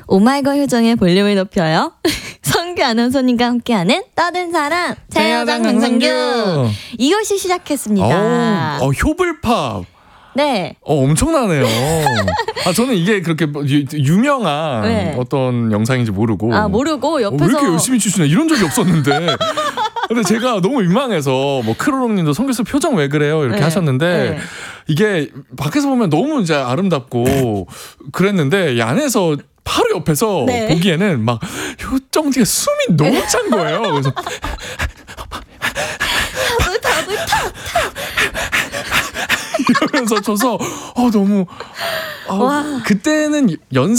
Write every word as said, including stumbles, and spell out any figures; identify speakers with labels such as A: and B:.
A: 오마이걸 효정의 볼륨을 높여요. 성규 아나운서님과 함께하는 떠든 사람 최여정 강성규 이 월시 시작했습니다.
B: 어, 어, 효불팝.
A: 네.
B: 어, 엄청나네요. 아, 저는 이게 그렇게 유, 유명한 네. 어떤 영상인지 모르고.
A: 아, 모르고 옆에서.
B: 어, 왜 이렇게 열심히 추시나 이런 적이 없었는데. 근데 제가 너무 민망해서 뭐 크로롱님도 성규씨 표정 왜 그래요 이렇게 네. 하셨는데 네. 이게 밖에서 보면 너무 이제 아름답고 그랬는데 이 안에서 바로 옆에서 네. 보기에는 막 효정지가 숨이 너무 찬 거예요. 그래서
A: 다들 다들 타
B: 이러면서 쳐서 어 너무 어, 그때는 연습